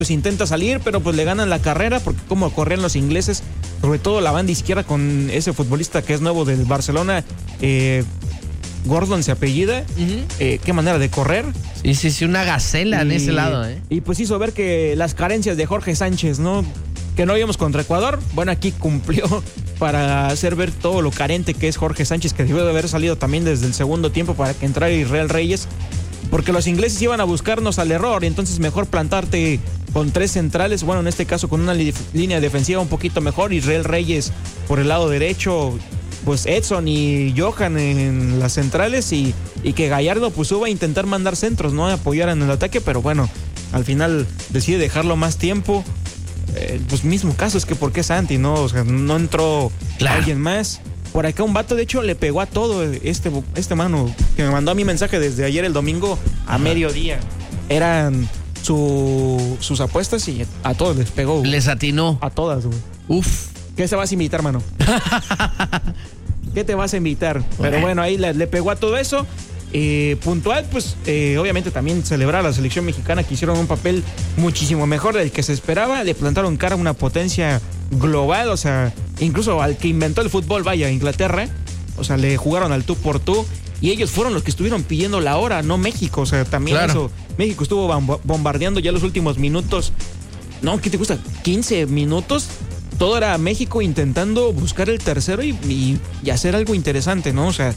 pues intenta salir, pero pues le ganan la carrera, porque como corren los ingleses, sobre todo la banda izquierda con ese futbolista que es nuevo del Barcelona, Gordon se apellida. Qué manera de correr. Sí, una gacela en ese lado, Y pues hizo ver que las carencias de Jorge Sánchez, ¿no? Que no íbamos contra Ecuador, bueno, aquí cumplió para hacer ver todo lo carente que es Jorge Sánchez, que debió de haber salido también desde el segundo tiempo para que entrara Israel Reyes, porque los ingleses iban a buscarnos al error, y entonces mejor plantarte con 3 centrales, bueno, en este caso con una línea defensiva un poquito mejor, Israel Reyes por el lado derecho, pues Edson y Johan en las centrales, y que Gallardo pues suba a intentar mandar centros, ¿no? Apoyar en el ataque, pero bueno, al final decide dejarlo más tiempo. Pues mismo caso, es que ¿por qué Santi, no? O sea, no entró alguien más. Por acá un vato, de hecho, le pegó a todo este mano que me mandó a mi mensaje desde ayer el domingo a mediodía. Eran sus apuestas y a todos les pegó, güey. Les atinó. A todas, güey. Uf. ¿Qué se vas a invitar, mano? ¿Qué te vas a invitar? Pero bueno, ahí le pegó a todo eso. Puntual, pues obviamente también celebrar a la selección mexicana, que hicieron un papel muchísimo mejor del que se esperaba. Le plantaron cara a una potencia global, o sea, incluso al que inventó el fútbol, vaya, Inglaterra. O sea, le jugaron al tú por tú, y ellos fueron los que estuvieron pidiendo la hora, no México. O sea, también eso, México estuvo bombardeando ya los últimos minutos. No, ¿qué te gusta? 15 minutos. Todo era México intentando buscar el tercero y hacer algo interesante, ¿no? O sea,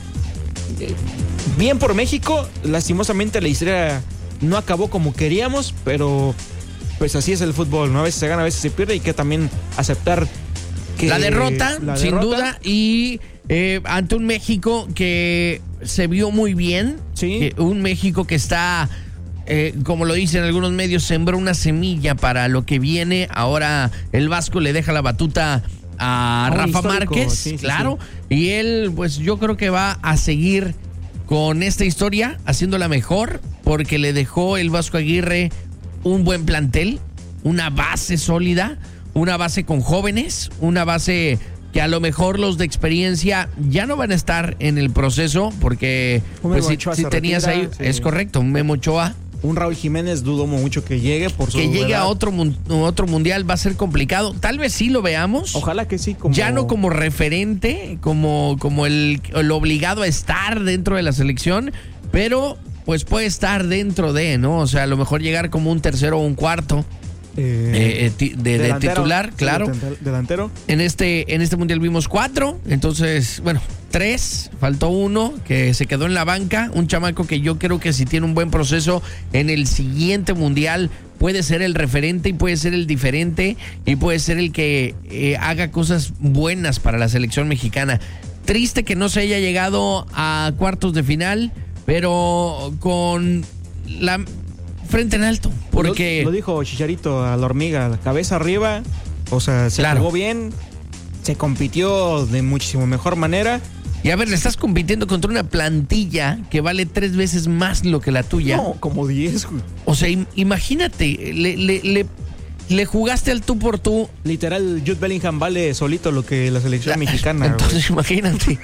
bien por México. Lastimosamente la historia no acabó como queríamos, pero pues así es el fútbol, ¿no? A veces se gana, a veces se pierde, y que también aceptar que la derrota, sin duda, y ante un México que se vio muy bien, sí. Un México que está, como lo dicen algunos medios, sembró una semilla para lo que viene. Ahora el Vasco le deja la batuta a Rafa Márquez, sí, claro, y él, pues yo creo que va a seguir con esta historia, haciéndola mejor, porque le dejó el Vasco Aguirre un buen plantel, una base sólida, una base con jóvenes, una base que a lo mejor los de experiencia ya no van a estar en el proceso, porque pues, si tenías ahí, sí. Es correcto, un Memo Ochoa. Un Raúl Jiménez dudo mucho que llegue por su que llegue edad. a otro mundial va a ser complicado. Tal vez sí lo veamos. Ojalá que sí. Ya no como referente, como el obligado a estar dentro de la selección, pero pues puede estar dentro de, ¿no? O sea, a lo mejor llegar como un tercero o un cuarto de titular, claro. Delantero. En este mundial vimos 4, entonces, bueno, 3, faltó 1 que se quedó en la banca, un chamaco que yo creo que si tiene un buen proceso en el siguiente mundial puede ser el referente, y puede ser el diferente, y puede ser el que haga cosas buenas para la selección mexicana. Triste que no se haya llegado a cuartos de final, pero con la frente en alto, porque lo dijo Chicharito a la hormiga, cabeza arriba, o sea, se jugó bien, se compitió de muchísimo mejor manera. Y a ver, le estás compitiendo contra una plantilla que vale 3 veces más lo que la tuya. No, como 10, güey. O sea, imagínate, le jugaste al tú por tú. Literal, Jude Bellingham vale solito lo que la selección mexicana. Entonces, imagínate.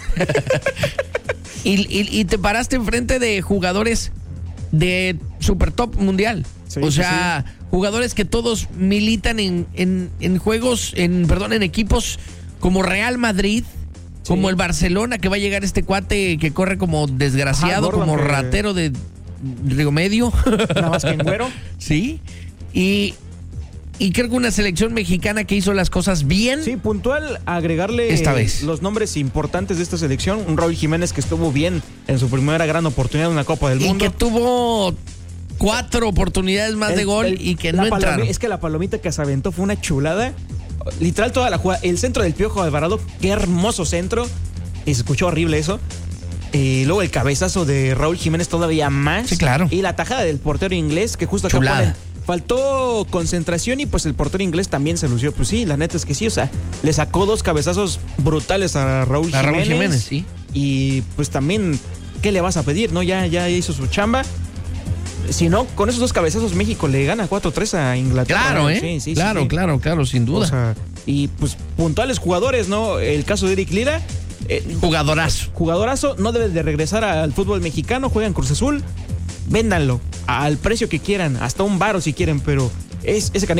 y te paraste enfrente de jugadores de super top mundial. Sí, o sea, sí. Jugadores que todos militan en juegos, en equipos como Real Madrid, sí. Como el Barcelona, que va a llegar este cuate que corre como desgraciado, Gordon, como ratero de Río Medio. Nada más que en güero. Sí. Y creo que una selección mexicana que hizo las cosas bien. Sí, puntual, agregarle esta vez los nombres importantes de esta selección. Un Raúl Jiménez que estuvo bien en su primera gran oportunidad en una Copa del Mundo. Y que tuvo 4 oportunidades más de gol y que no entraron. Es que la palomita que se aventó fue una chulada. Literal, toda la jugada. El centro del Piojo Alvarado, qué hermoso centro. Y se escuchó horrible eso. Luego el cabezazo de Raúl Jiménez todavía más. Sí, claro. Y la tajada del portero inglés, que justo acá ponen. Faltó concentración y pues el portero inglés también se lució. Pues sí, la neta es que sí, o sea, le sacó 2 cabezazos brutales a Raúl Jiménez. Raúl Jiménez, sí. Y pues también, ¿qué le vas a pedir, no? Ya hizo su chamba. Si no, con esos 2 cabezazos México le gana 4-3 a Inglaterra. Claro, Sí, claro, sin duda. O sea, y pues puntuales jugadores, ¿no? El caso de Eric Lira. Jugadorazo, no debe de regresar al fútbol mexicano, juega en Cruz Azul. Véndanlo al precio que quieran, hasta $1 si quieren, pero ese